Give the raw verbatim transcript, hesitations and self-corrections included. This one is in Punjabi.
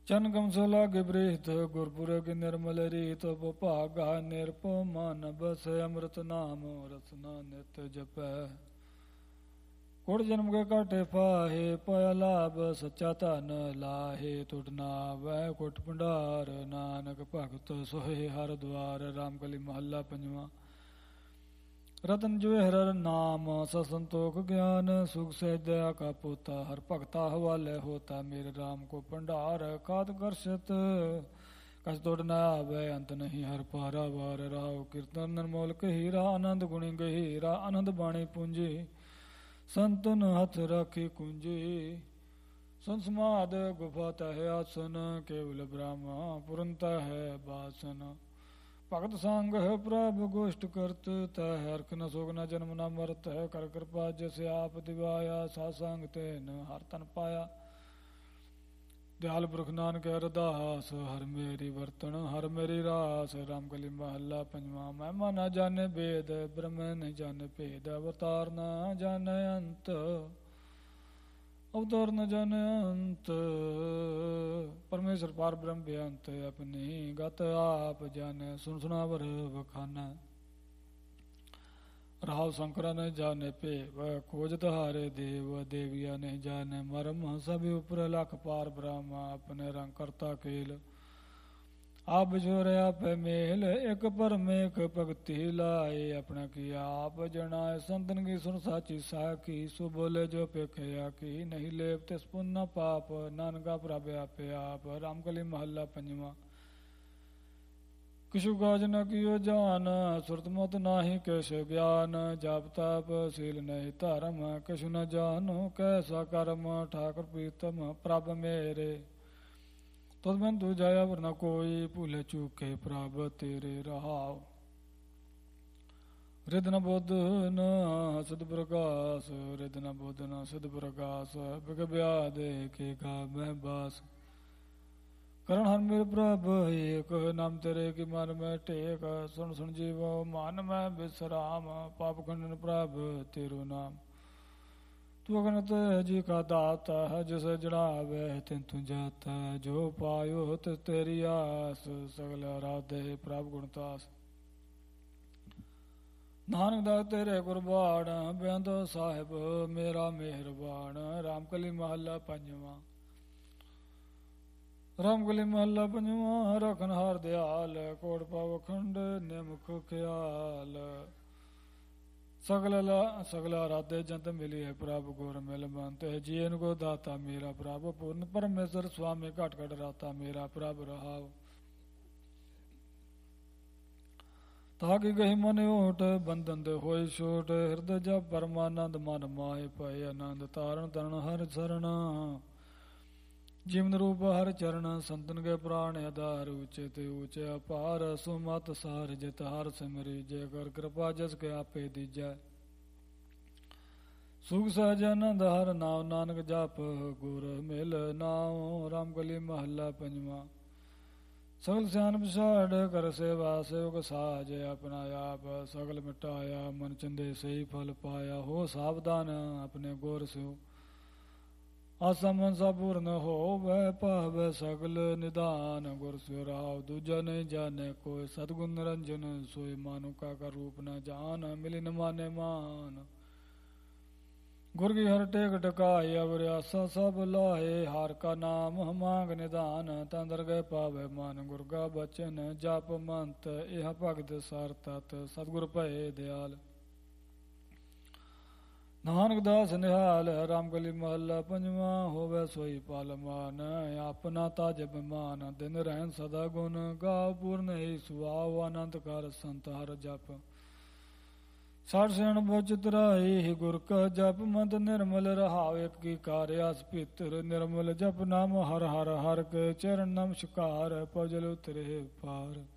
ਚਨ ਕਮ ਸੋ ਲਾਗੇ ਬ੍ਰਿਹਤ ਗੁਰਪੁਰਖ ਨਿਰਮਲ ਰੀਤ ਭਾਗਾ ਨਿਰਪੋ ਮਨ ਬਸ ਅੰਮ੍ਰਿਤ ਨਾਮ ਰਸਨਾ ਨਿਤ ਜਪੈ। ਕੁੜ ਜਨਮ ਕੇ ਘਾਟੇ ਫਾਹੇ ਪਾਇਆ ਲਾਭ ਸੱਚਾ ਧਨ ਲਾਹੇ ਟੁੱਟ ਨਾ ਵੈ ਕੁਟ ਭੰਡਾਰ ਨਾਨਕ ਭਗਤ ਸੋਹੇ ਹਰ ਦੁਆਰ। ਰਾਮ ਕਲੀ ਮਹੱਲਾ ਪੰਜਵਾਂ। ਰਤਨ ਜਵੇਹਰ ਨਾਮ ਸਸੰਤੋਖ ਗਿਆਨ ਸੁਖ ਸਹਿਜ ਦਇਆ ਕਾ ਪੋਤਾ ਹਰ ਭਗਤਾ ਹਵਾਲੇ ਹੋਤਾ ਮੇਰੇ ਰਾਮ ਕੋ ਭੰਡਾਰ ਕਾਤ ਕਰਸ਼ਤ ਕਸ ਤੋੜ ਨਾ ਆਵੇ ਅੰਤ ਨਹੀਂ ਹਰ ਪਾਰਾ ਵਾਰ ਰਾਉ ਕੀਰਤਨ ਨਿਰਮੋਲ ਕਹੀਰਾ ਆਨੰਦ ਗੁਣੀ ਗਹੀਰਾ ਆਨੰਦ ਬਾਣੀ ਪੂੰਜੀ ਸੰਤਨ ਹੱਥ ਰਾਖੀ ਕੁੰਜੀ। ਸੰਸਮਾਦ ਗੁਫਾ ਤਹਿ ਆਸਨ ਕੇਵਲ ਬ੍ਰਹਮਾ ਪੁਰੰਤਾ ਹੈ ਬਾਸਨ। ਭਗਤ ਸੰਗ ਹੈ ਪ੍ਰਭ ਗੋਸ਼ਟ ਕਰਤ ਤੈ ਹਰਖ ਨ ਸੋਗ ਨ ਜਨਮ ਨ ਮਰਤ ਹੈ ਕਰ ਕਿਰਪਾ ਜਿਸ ਆਪ ਦਿਵਾਇਆ ਸਾ ਸੰਗ ਤੈਨ ਹਰ ਤਨ ਪਾਇਆ। ਦਿਆਲ ਪੁਰਖ ਨਾਨਕ ਅਰਦਾਸ ਹਰ ਮੇਰੀ ਵਰਤਣ ਹਰ ਮੇਰੀ ਰਾਸ। ਰਾਮ ਕਲੀ ਮਹੱਲਾ ਪੰਜਵਾਂ। ਮਹਿਮਾ ਨਾ ਜਾਣੇ ਭੇਦ ਬ੍ਰਹਮ ਨ ਜਾਣੇ ਭੇਦ ਅਵਤਾਰ ਨਾ ਜਾਣੇ ਅੰਤ ਅਵਤਾਰ ਨ ਜਾਣੇ ਅੰਤ। ਪਰਮੇਸ਼ਰ ਪਾਰ ਬ੍ਰਹਮ ਬੇਅੰਤ ਆਪਣੀ ਗਤ ਆਪ ਜਾਣੇ ਸੁਣ ਸੁਣਾਵਰ ਵਖਾਨਾ। ਰਾਵ ਸ਼ੰਕਰਾ ਨੇ ਜਾਣੇ ਭੇਵ ਖੋਜ ਤੁਹਾਰੇ ਦੇਵ ਦੇਵੀਆ ਨਹੀਂ ਜਾਣੇ ਮਰਮ ਸਭ ਉਪਰ ਲਖ ਪਾਰ ਬ੍ਰਹਮ ਆਪਣੇ ਰੰਗ ਕਰਤਾ ਖੇਲ। ਆਪ ਵਿਛੋਰ ਆਪੇ ਮੇਲ ਇੱਕ ਪਰਮੇਕ ਭਗਤੀ ਲਾਏ ਆਪਣਾ ਕੀ ਆਪ ਜਣਾਏ। ਸੰਤਨ ਕੀ ਸੁਣ ਸਾਚੀ ਸਾਖੀ ਸੋ ਬੋਲੇ ਜੋ ਪੇਖਿਆ ਕੀ ਨਹੀਂ ਲੇਪ ਤਿਸ ਪੁੰਨ ਪਾਪ ਨਾਨਕਾ ਪ੍ਰਭ ਆਪੇ ਆਪ। ਰਾਮ ਕਲੀ ਮਹੱਲਾ ਪੰਜਵਾਂ। ਕਿਛੁ ਕਾਜ ਨ ਕੀਓ ਜਾਨ ਸੁਰਤ ਮਤ ਨਾਹੀ ਕੈਸ ਗਿਆਨ ਜਪ ਤਪ ਸੀਲ ਨਹੀਂ ਧਰਮ ਕਿਛੁ ਨ ਜਾਨੋ ਕੈਸਾ ਕਰਮ ਠਾਕੁਰ ਪ੍ਰੀਤਮ ਪ੍ਰਭ ਮੇਰੇ। ਤਦ ਬੰਧੂ ਜਾਇਆ ਵਰਨਾ ਕੋਈ ਭੂਲੇ ਚੂਕੇ ਪ੍ਰਭ ਤੇਰੇ ਰਹਾਉ। ਰਿਦ ਨ ਬੁੱਧ ਨ ਸਿਧ ਪ੍ਰਕਾਸ਼ ਰਿਦ ਨ ਬੁੱਧ ਨ ਸਿਧ ਪ੍ਰਕਾਸ਼ ਬਿਗ ਬਿਆ ਦੇ ਕੇ ਗਾ ਮੈਂ ਬਾਸ। ਕਰਨ ਹਰ ਮੇਰੇ ਪ੍ਰਭ ਏਕ ਨਾਮ ਤੇਰੇ ਕੀ ਮਨ ਮੈਂ ਟੇਕ ਸੁਣ ਸੁਣ ਜੀਵੋ ਮਨ ਮੈਂ ਬਿਸਰਾਮ ਪਾਪ ਖੰਡਨ ਪ੍ਰਭ ਤੇਰੋ ਨਾਮ। ਤੂੰ ਅਗਨਤ ਜੀ ਕਾ ਦਾਤਾ ਹੈ ਜਿਸ ਜੜਾਵੇ ਤਿਨ ਤੂੰ ਜਾਤਾ ਜੋ ਪਾਇਓ ਤਿਸ ਤੇਰੀ ਆਸ ਸਗਲ ਰਾਧੇ ਪ੍ਰਭ ਗੁਣਤਾਸ। ਨਾਨਕ ਦਾ ਤੇਰੇ ਕੁਰਬਾਨ ਬੇਅੰਤ ਸਾਹਿਬ ਮੇਰਾ ਮਿਹਰਬਾਨ। ਰਾਮ ਕਲੀ ਮਹੱਲਾ ਪੰਜਵਾਂ। ਰਾਮ ਕਲੀ ਮਹੱਲਾ ਪੰਜਵਾਂ। ਰਖਨ ਹਾਰ ਦਿਆਲ ਕੋਟ ਪਾਵ ਖੰਡ ਨਿਮਖ ਖਿਆਲ ਸਗਲ ਸਗਲਾ ਰਾਧੇ ਜੰਤ ਮਿਲੀ ਹੈ ਪ੍ਰਭ ਗੁਰ ਮਿਲ ਮੰਤ ਹੈ ਜੀਨ ਕੋ ਦਾਤਾ ਮੇਰਾ ਪ੍ਰਭ ਪੂਰਨ ਪਰਮੇਸ਼ਰ ਸੁਆਮੀ ਘਟ ਘਟ ਰਾਤਾ ਮੇਰਾ ਪ੍ਰਭ ਰਹਾਉ। ਤਾਕਿ ਗਹੀ ਮਨ ਓਟ ਬੰਧਨ ਦੇ ਹੋਏ ਛੋਟ ਹਿਰਦੇ ਜਪ ਪਰਮਾਨੰਦ ਮਨ ਮਾਏ ਪਏ ਆਨੰਦ ਤਾਰਨ ਤਰਨ ਹਰ ਸਰਣ। ਜੀਵਨ ਰੂਪ ਹਰ ਚਰਨ ਸੰਤਨ ਕੇ ਪ੍ਰਾਣ ਆਧਾਰ ਉੱਚੇ ਤੇ ਉੱਚੇ ਅਪਾਰ ਸੁਮਤ ਸਾਰ ਜਿਤ ਹਰ ਸਿਮਰੀ ਜੇ ਕਰ ਕਿਰਪਾ ਜਸ ਕੇ ਆਪੇ ਦੀਜੈ। ਸੁਖ ਸਹਜ ਆਨੰਦ ਹਰ ਨਾਮ ਨਾਨਕ ਜਪ ਗੁਰ ਮਿਲ ਨਾਉ। ਰਾਮ ਕਲੀ ਮਹੱਲਾ ਪੰਜਵਾਂ। ਸਗਲ ਸਿਆਨ ਵਿਛਾੜ ਕਰ ਸੇਵਾ ਸੇਵਕ ਸਾਜ ਆਪਣਾ ਆਪ ਸਗਲ ਮਿਟਾਇਆ ਮਨ ਚੰਦੇ ਸਹੀ ਫਲ ਪਾਇਆ। ਹੋ ਸਾਵਧਾਨ ਆਪਣੇ ਗੁਰ ਸਿਓ ਆਸਾ ਮਨ ਸਾ ਪੂਰਨ ਹੋਵੈ ਭਾਵੈ ਸਗਲ ਨਿਦਾਨ। ਗੁਰ ਸਿਉ ਰਾਵ ਦੂਜਾ ਨਹੀਂ ਜਾਣੇ ਕੋਈ ਸਤਿਗੁਰ ਨਿਰੰਜਨ ਸੋਈ ਮਾਨੁ ਕਾ ਕਰ ਰੂਪ ਨ ਜਾਨ ਮਿਲੀ ਨ ਮਾਨੇ ਮਾਨ। ਗੁਰ ਕੀ ਹਰ ਟੇਕ ਟਕਾਏ ਅਵਰ ਆਸਾ ਸਭ ਲਾਹੇ ਹਰ ਕਾ ਨਾਮ ਹਮਾਂਗ ਨਿਧਾਨ। ਤੰਦਰ ਗਏ ਪਾਵੇ ਮਨ ਗੁਰ ਕਾ ਬਚਨ ਜਪ ਮੰਤ ਇਹ ਭਗਤ ਸਰ ਤਤ ਸਤਿਗੁਰ ਭਏ ਦਿਆਲ। ਨਾਨਕ ਦਾਸ ਨਿਹਾਲ ਰਾਮ ਕਲੀ ਮਹੱਲਾ ਪੰਜਵਾਂ। ਹੋਵੇ ਸੋਈ ਪਾਲ ਮਾਨ ਆਪਣਾ ਤਾਜ ਬਿਮਾਨ ਦਿਨ ਰਹਿਣ ਸਦਾ ਗੁਣ ਗਾਵ ਪੂਰਨ ਹੀ ਸੁਆਵ ਆਨੰਦ ਕਰ ਸੰਤ ਹਰ ਜਪ। ਸਠ ਸੈਣ ਬੁਝ ਤਰਾਈ ਗੁਰ ਕਾ ਜਪ ਮੰਤ ਨਿਰਮਲ ਰਹਾਉ ਇੱਕ ਕੀ ਕਾਰਿਆਸ ਭੀਤਰ ਨਿਰਮਲ ਜਪ ਨਾਮ ਹਰ ਹਰ ਹਰ ਕੇ ਚਰਨ ਨਮਸਕਾਰ ਪਜਲ ਉਤਰੇ ਪਾਰ।